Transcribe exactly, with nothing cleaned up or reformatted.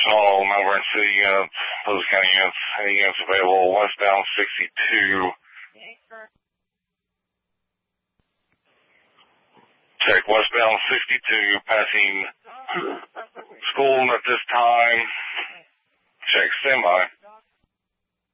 all Malvern City units, those county units, any units available, westbound sixty-two. Check westbound sixty-two, passing school at this time. Check semi.